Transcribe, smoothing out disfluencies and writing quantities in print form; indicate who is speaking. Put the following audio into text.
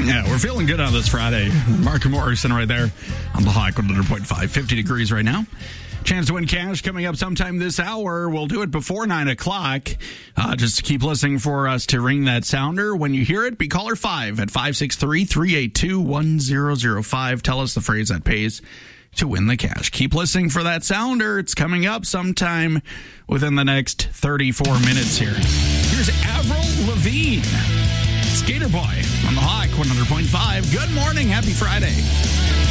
Speaker 1: Yeah, we're feeling good on this Friday. Mark Morrison right there on the Hawk 100.5. 50 degrees right now. Chance to win cash coming up sometime this hour. We'll do it before 9 o'clock. Just keep listening for us to ring that sounder. When you hear it, be caller 5 at 563-382-1005. Tell us the phrase that pays to win the cash. Keep listening for that sounder. It's coming up sometime within the next 34 minutes here. Here's Avril Lavigne. Skater Boy on the Hawk 100.5. Good morning. Happy Friday.